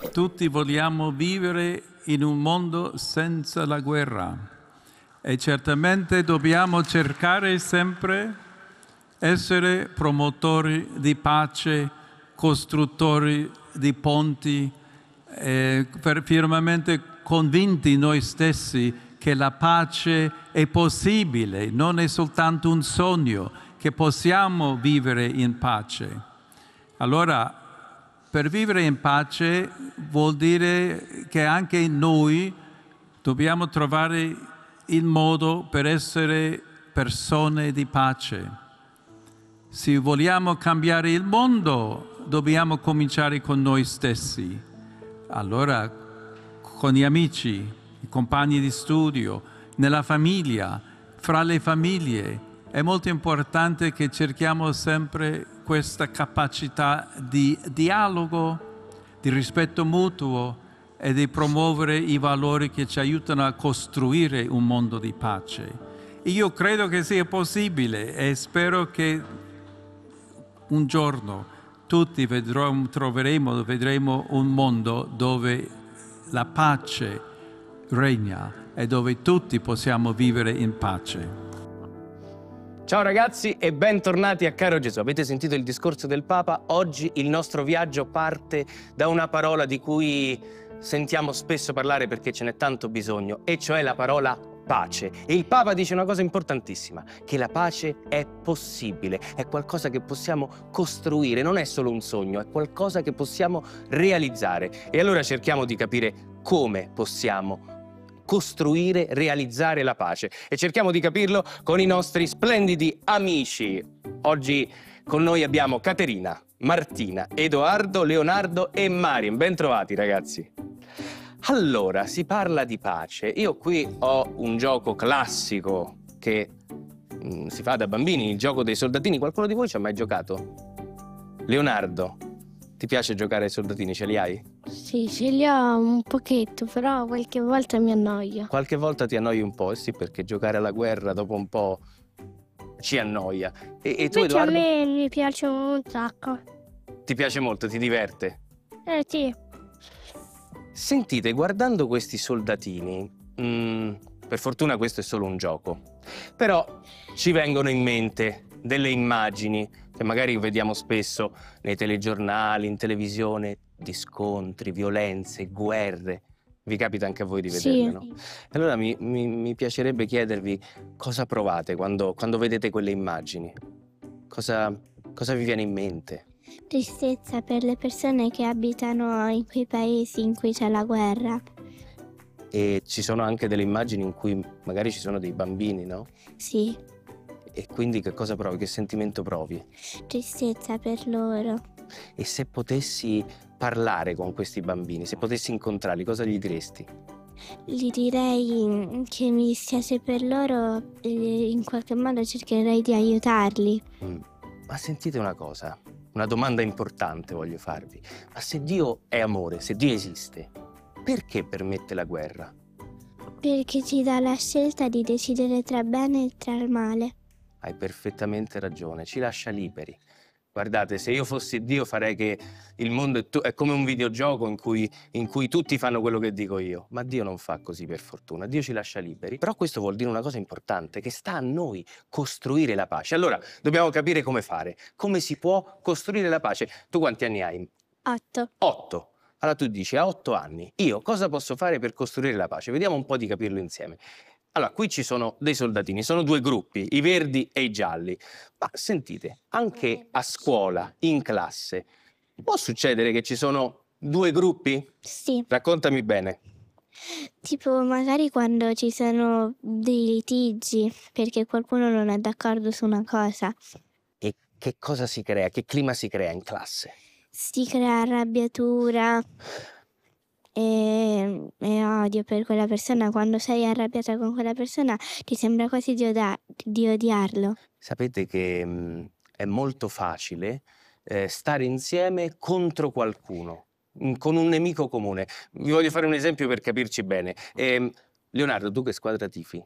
tutti vogliamo vivere in un mondo senza la guerra e certamente dobbiamo cercare sempre essere promotori di pace, costruttori di ponti, firmemente convinti noi stessi che la pace è possibile, non è soltanto un sogno, che possiamo vivere in pace. Allora, per vivere in pace vuol dire che anche noi dobbiamo trovare il modo per essere persone di pace. Se vogliamo cambiare il mondo, dobbiamo cominciare con noi stessi. Allora, con gli amici, i compagni di studio, nella famiglia, fra le famiglie, è molto importante che cerchiamo sempre questa capacità di dialogo, di rispetto mutuo e di promuovere i valori che ci aiutano a costruire un mondo di pace. Io credo che sia possibile e spero che un giorno tutti vedremo un mondo dove la pace regna e dove tutti possiamo vivere in pace. Ciao ragazzi e bentornati a Caro Gesù. Avete sentito il discorso del Papa? Oggi il nostro viaggio parte da una parola di cui sentiamo spesso parlare perché ce n'è tanto bisogno, e cioè la parola pace. E il Papa dice una cosa importantissima, che la pace è possibile, è qualcosa che possiamo costruire, non è solo un sogno, è qualcosa che possiamo realizzare. E allora cerchiamo di capire come possiamo costruire, realizzare la pace. E cerchiamo di capirlo con i nostri splendidi amici. Oggi con noi abbiamo Caterina, Martina, Edoardo, Leonardo e Mariam. Ben trovati ragazzi. Allora, si parla di pace. Io qui ho un gioco classico che si fa da bambini, il gioco dei soldatini. Qualcuno di voi ci ha mai giocato? Leonardo, ti piace giocare ai soldatini? Ce li hai? Sì, ce li ho un pochetto, però qualche volta mi annoio. Qualche volta ti annoi un po', sì, perché giocare alla guerra dopo un po' ci annoia. E tu, Invece Edoardo? a me mi piace un sacco. Ti piace molto, ti diverte? Sì. Sentite, guardando questi soldatini, per fortuna questo è solo un gioco, però ci vengono in mente delle immagini che magari vediamo spesso nei telegiornali, in televisione, di scontri, violenze, guerre. Vi capita anche a voi di vederle, Sì. no? Allora mi piacerebbe chiedervi cosa provate quando vedete quelle immagini. Cosa vi viene in mente? Tristezza per le persone che abitano in quei paesi in cui c'è la guerra. E ci sono anche delle immagini in cui magari ci sono dei bambini, no? Sì, E quindi che cosa provi? Che sentimento provi? tristezza per loro. E se potessi parlare con questi bambini, se potessi incontrarli, cosa gli diresti? Gli direi che mi dispiace per loro e in qualche modo cercherei di aiutarli. Ma sentite una cosa, una domanda importante voglio farvi. Ma se Dio è amore, se Dio esiste, perché permette la guerra? Perché ci dà la scelta di decidere tra bene e tra il male. Hai perfettamente ragione, ci lascia liberi. Guardate, se io fossi Dio farei che il mondo è come un videogioco in cui tutti fanno quello che dico io. Ma Dio non fa così, per fortuna. Dio ci lascia liberi. Però questo vuol dire una cosa importante, che sta a noi costruire la pace. Allora, dobbiamo capire come fare. Come si può costruire la pace? Tu quanti anni hai? 8. 8. Allora tu dici, a 8 anni, io cosa posso fare per costruire la pace? Vediamo un po' di capirlo insieme. Allora, qui ci sono dei soldatini, sono due gruppi, i verdi e i gialli. Ma sentite, anche a scuola, in classe, può succedere che ci sono due gruppi? Sì. Raccontami bene. Tipo magari quando ci sono dei litigi perché qualcuno non è d'accordo su una cosa. E che cosa si crea? Che clima si crea in classe? Si crea arrabbiatura e odio per quella persona. Quando sei arrabbiata con quella persona ti sembra quasi di odiarlo. Sapete che è molto facile stare insieme contro qualcuno, con un nemico comune. Vi voglio fare un esempio per capirci bene. Leonardo, tu che squadra tifi?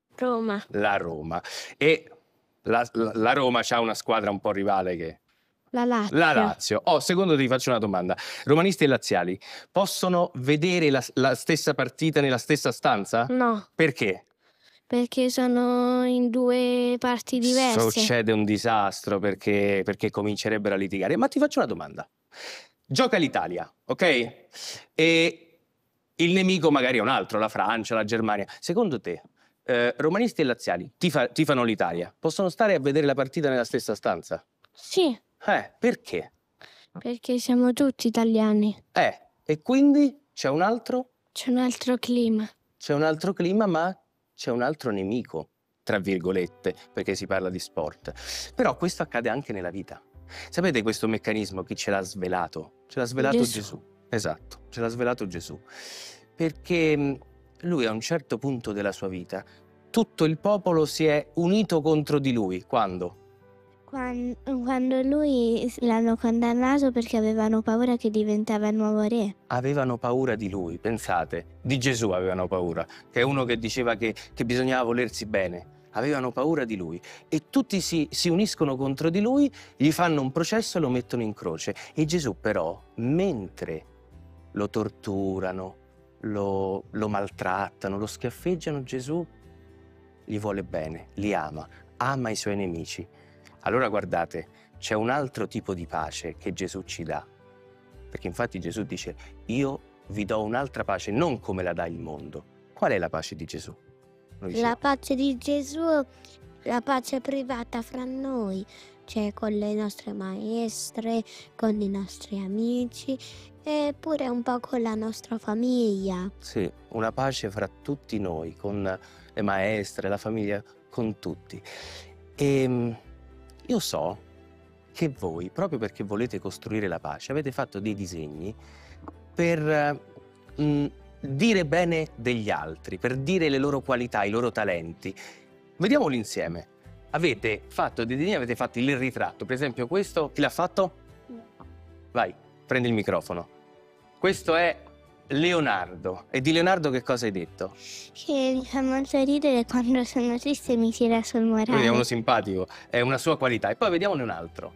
Roma. La Roma. E la Roma ha una squadra un po' rivale che La Lazio. La Lazio. Secondo te ti faccio una domanda. Romanisti e laziali possono vedere la stessa partita nella stessa stanza? No, Perché? perché sono in due parti diverse. Succede un disastro perché comincerebbero a litigare. Ma ti faccio una domanda. Gioca l'Italia, ok? E il nemico magari è un altro, la Francia, la Germania. Secondo te, romanisti e laziali tifano l'Italia, possono stare a vedere la partita nella stessa stanza? Sì, Perché? perché siamo tutti italiani. E quindi c'è un altro? C'è un altro clima. C'è un altro clima, ma c'è un altro nemico, tra virgolette, perché si parla di sport. Però questo accade anche nella vita. Sapete questo meccanismo chi ce l'ha svelato? Ce l'ha svelato Gesù. Esatto, ce l'ha svelato Gesù. Perché lui a un certo punto della sua vita, tutto il popolo si è unito contro di lui. Quando? Quando lui l'hanno condannato perché avevano paura che diventava il nuovo re. Avevano paura di lui, pensate, di Gesù avevano paura, che è uno che diceva che bisognava volersi bene. Avevano paura di lui e tutti si uniscono contro di lui, gli fanno un processo e lo mettono in croce. E Gesù però, mentre lo torturano, lo maltrattano, lo schiaffeggiano, Gesù gli vuole bene, li ama i suoi nemici. Allora guardate, c'è un altro tipo di pace che Gesù ci dà, perché infatti Gesù dice: io vi do un'altra pace, non come la dà il mondo. Qual è la pace di Gesù? La pace di Gesù, la pace privata fra noi, cioè con le nostre maestre, con i nostri amici e pure un po' con la nostra famiglia. Sì, una pace fra tutti noi, con le maestre, la famiglia, con tutti. E io so che voi, proprio perché volete costruire la pace, avete fatto dei disegni per dire bene degli altri, per dire le loro qualità, i loro talenti. Vediamoli insieme. Avete fatto dei disegni, avete fatto il ritratto. Per esempio questo, chi l'ha fatto? Vai, prendi il microfono. Questo è Leonardo. E di Leonardo che cosa hai detto? Che mi fa molto ridere quando sono triste e mi tira sul morale. Quindi è uno simpatico, è una sua qualità. E poi vediamone un altro.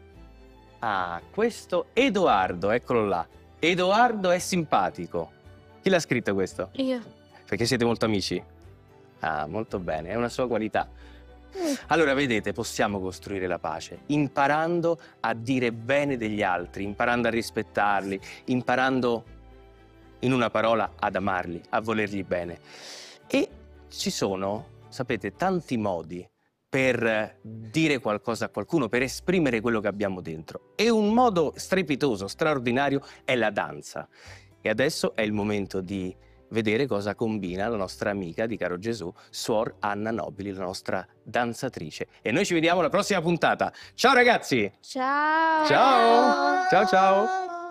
Questo Edoardo, eccolo là. Edoardo è simpatico. Chi l'ha scritto questo? Io. Perché siete molto amici? Molto bene, è una sua qualità. Allora, vedete, possiamo costruire la pace imparando a dire bene degli altri, imparando a rispettarli, imparando, in una parola, ad amarli, a volergli bene. E ci sono, sapete, tanti modi per dire qualcosa a qualcuno, per esprimere quello che abbiamo dentro. E un modo strepitoso, straordinario, è la danza. E adesso è il momento di vedere cosa combina la nostra amica di Caro Gesù, Suor Anna Nobili, la nostra danzatrice. E noi ci vediamo alla prossima puntata. Ciao ragazzi! Ciao! Ciao! Ciao ciao!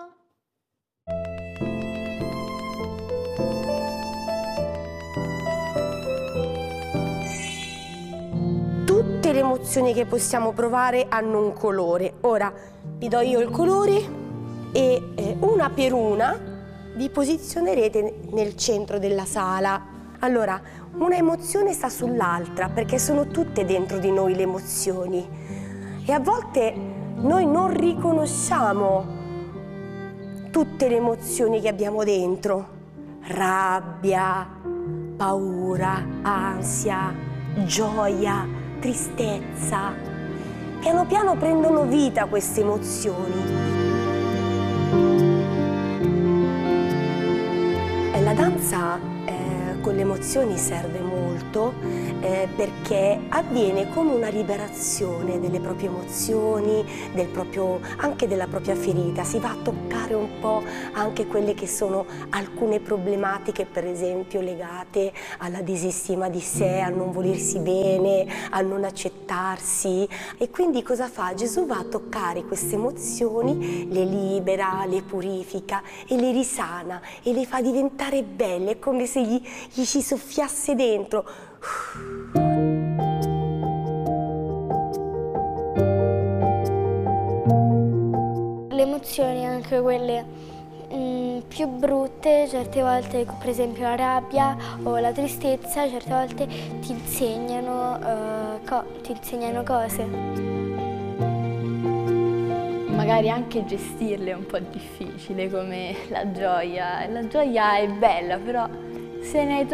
Tutte le emozioni che possiamo provare hanno un colore. Ora vi do io il colore e una per una vi posizionerete nel centro della sala. Allora, una emozione sta sull'altra perché sono tutte dentro di noi le emozioni e a volte noi non riconosciamo tutte le emozioni che abbiamo dentro. Rabbia, paura, ansia, gioia, tristezza. Piano piano prendono vita queste emozioni. La danza con le emozioni serve molto perché avviene come una liberazione delle proprie emozioni, anche della propria ferita. Si va a toccare un po' anche quelle che sono alcune problematiche, per esempio legate alla disistima di sé, al non volersi bene, al non accettarsi. E quindi cosa fa? Gesù va a toccare queste emozioni, le libera, le purifica e le risana e le fa diventare belle, è come se gli ci soffiasse dentro. Le emozioni, anche quelle più brutte, certe volte, per esempio la rabbia o la tristezza, certe volte ti insegnano cose. magari anche gestirle è un po' difficile, come la gioia. La gioia è bella, però se ne hai